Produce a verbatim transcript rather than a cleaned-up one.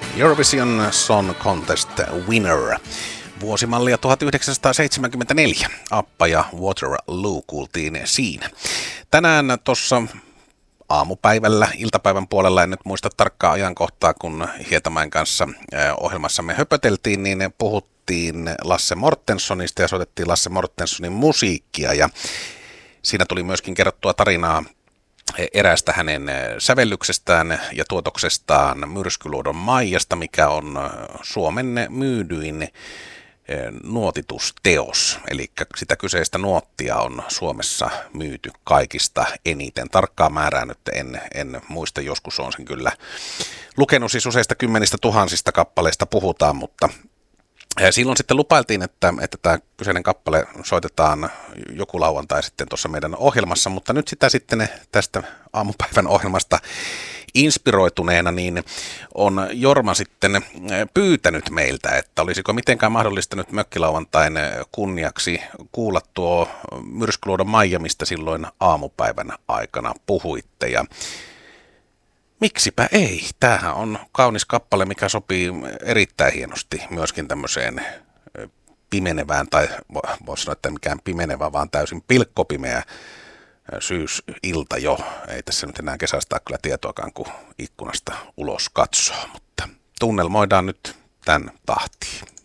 Eurovision Song Contest Winner. Vuosimallia tuhatyhdeksänsataaseitsemänkymmentäneljä. Appa ja Waterloo kuultiin siinä. Tänään tuossa aamupäivällä, iltapäivän puolella, en nyt muista tarkkaa ajankohtaa, kun Hietamäen kanssa ohjelmassamme höpöteltiin, niin puhuttiin Lasse Mortenssonista ja soitettiin Lasse Mortenssonin musiikkia. Ja siinä tuli myöskin kerrottua tarinaa eräästä hänen sävellyksestään ja tuotoksestaan Myrskyluodon Maijasta, mikä on Suomen myydyin nuotitusteos. Eli sitä kyseistä nuottia on Suomessa myyty kaikista eniten. Tarkkaa määrää nyt en, en muista, joskus on sen kyllä lukenut, siis useista kymmenistä tuhansista kappaleista puhutaan, mutta silloin sitten lupailtiin, että, että tämä kyseinen kappale soitetaan joku lauantai sitten tuossa meidän ohjelmassa, mutta nyt sitä sitten tästä aamupäivän ohjelmasta inspiroituneena niin on Jorma sitten pyytänyt meiltä, että olisiko mitenkään mahdollista nyt mökkilauantain kunniaksi kuulla tuo Myrskyluodon Maija, mistä silloin aamupäivän aikana puhuitte. Ja miksipä ei? Tämähän on kaunis kappale, mikä sopii erittäin hienosti myöskin tämmöiseen pimenevään, tai voisi sanoa, että mikään pimenevä, vaan täysin pilkkopimeä syysilta jo. Ei tässä nyt enää kesästä ole kyllä tietoakaan, kun ikkunasta ulos katsoo, mutta tunnelmoidaan nyt tämän tahtiin.